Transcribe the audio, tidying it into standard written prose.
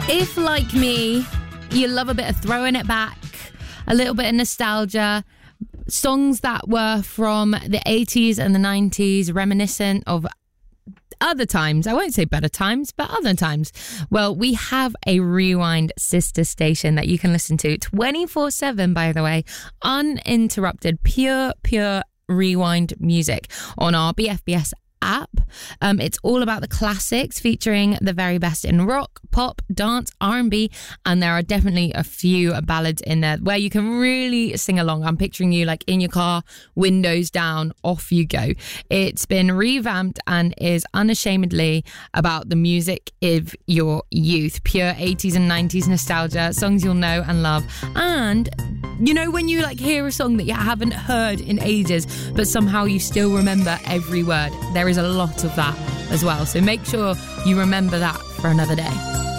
If, like me, you love a bit of throwing it back, a little bit of nostalgia, songs that were from the 80s and the 90s, reminiscent of other times, I won't say better times, but other times. Well, we have a Rewind sister station that you can listen to 24/7, by the way, uninterrupted, pure Rewind music on our BFBS app. It's all about the classics, featuring the very best in rock, pop, dance, R&B, and there are definitely a few ballads in there where you can really sing along. I'm picturing you like in your car, windows down, off you go. It's been revamped and is unashamedly about the music of your youth, pure 80s and 90s nostalgia, songs you'll know and love. And you know when you like hear a song that you haven't heard in ages, but somehow you still remember every word? There is a lot of that as well. So make sure you remember that for another day.